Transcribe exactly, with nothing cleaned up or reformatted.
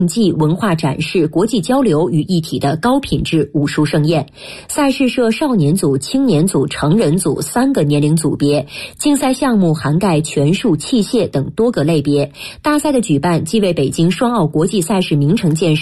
技文化展示、国际交流于一体的高品质武术盛宴。赛事设少年组、青年组、成人组三个年龄组别，竞赛项目涵盖拳术、器械等多个类别。大赛的举办既为北京双奥国际赛事名城建设